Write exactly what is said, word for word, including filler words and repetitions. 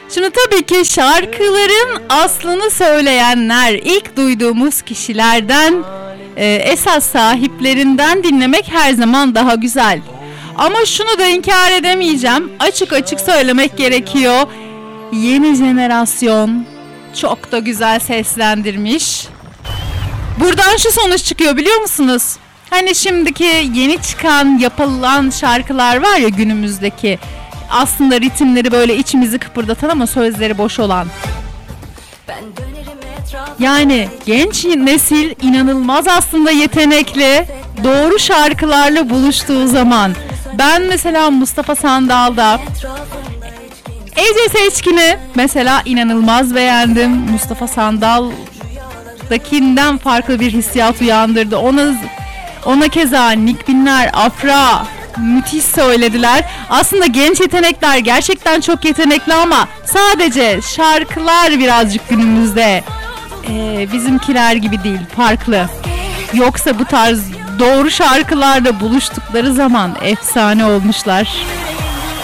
Şimdi tabii ki şarkıların aslını söyleyenler, ilk duyduğumuz kişilerden, e, esas sahiplerinden dinlemek her zaman daha güzel. Ama şunu da inkar edemeyeceğim, açık açık söylemek gerekiyor. Yeni jenerasyon çok da güzel seslendirmiş. Buradan şu sonuç çıkıyor biliyor musunuz? Hani şimdiki yeni çıkan, yapılan şarkılar var ya günümüzdeki. Aslında ritimleri böyle içimizi kıpırdatan ama sözleri boş olan. Yani genç nesil inanılmaz aslında yetenekli, doğru şarkılarla buluştuğu zaman. Ben mesela Mustafa Sandal'da Ece Seçkin'i mesela inanılmaz beğendim. Mustafa Sandal'dakinden farklı bir hissiyat uyandırdı. Ona ona keza Nick Binler, Afra müthiş söylediler. Aslında genç yetenekler gerçekten çok yetenekli ama sadece şarkılar birazcık günümüzde ee, bizimkiler gibi değil, farklı. Yoksa bu tarz doğru şarkılarla buluştukları zaman efsane olmuşlar.